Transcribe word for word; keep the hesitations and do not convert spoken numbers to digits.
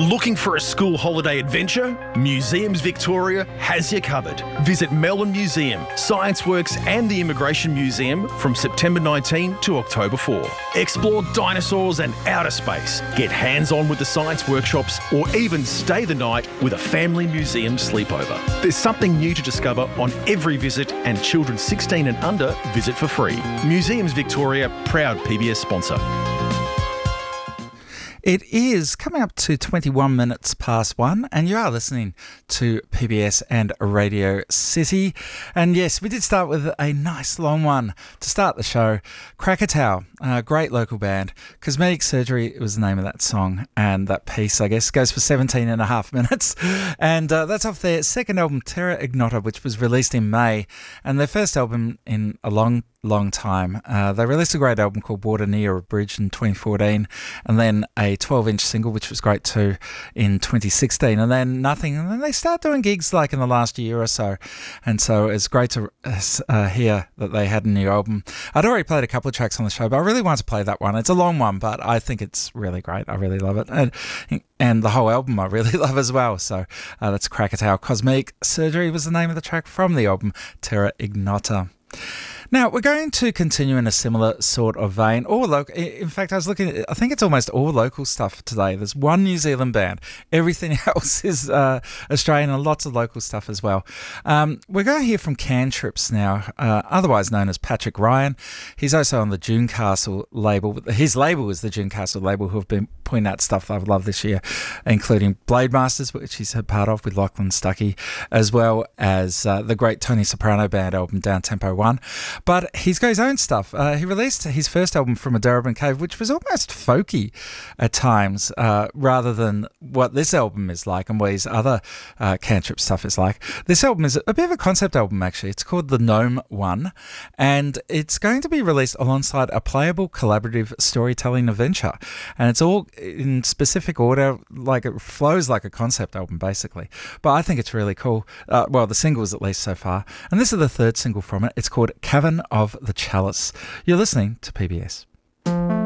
Looking for a school holiday adventure? Museums Victoria has you covered. Visit Melbourne Museum, Science Works and the Immigration Museum from September nineteenth to October fourth. Explore dinosaurs and outer space, get hands-on with the science workshops, or even stay the night with a family museum sleepover. There's something new to discover on every visit, and children sixteen and under visit for free. Museums Victoria, proud P B S sponsor. It is coming up to twenty-one minutes past one, and you are listening to P B S and Radio City. And yes, we did start with a nice long one to start the show. Krakatoa, a great local band. Cosmetic Surgery was the name of that song, and that piece, I guess, goes for seventeen and a half minutes. And uh, that's off their second album, Terra Ignota, which was released in May, and their first album in a long long time. Uh, they released a great album called Water Near a Bridge in twenty fourteen, and then a twelve inch single, which was great too, in twenty sixteen, and then nothing. And then they start doing gigs like in the last year or so, and so it's great to uh, hear that they had a new album. I'd already played a couple of tracks on the show, but I really want to play that one. It's a long one, but I think it's really great. I really love it, and and the whole album I really love as well. So uh, that's Krakatoa. Cosmetic Surgery was the name of the track from the album Terra Ignota. Now, we're going to continue in a similar sort of vein. All local. In fact, I was looking at, I think it's almost all local stuff today. There's one New Zealand band. Everything else is uh, Australian, and lots of local stuff as well. Um, we're going to hear from Cantrips now, uh, otherwise known as Patrick Ryan. He's also on the June Castle label. His label is the June Castle label, who have been putting out stuff I've loved this year, including Blade Masters, which he's had part of with Lachlan Stuckey, as well as uh, the great Tony Soprano band album Down Tempo One. But he's got his own stuff. Uh, he released his first album From a Darebin Cave, which was almost folky at times, uh, rather than what this album is like and what his other uh, Cantrip stuff is like. This album is a bit of a concept album, actually. It's called The Gnome One, and it's going to be released alongside a playable collaborative storytelling adventure. And it's all in specific order, like it flows like a concept album, basically. But I think it's really cool. Uh, well, the singles at least so far. And this is the third single from it. It's called Cavern of the Chalice. You're listening to P B S.